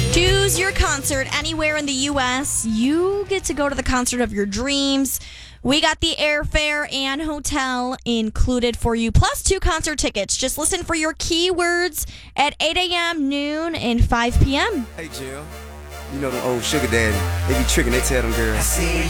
Choose your concert anywhere in the U.S. You get to go to the concert of your dreams. We got the airfare and hotel included for you, plus 2 concert tickets. Just listen for your keywords at 8 a.m., noon, and 5 p.m. Hey, Jill. You know the old sugar daddy. They be tricking, they tell them girls.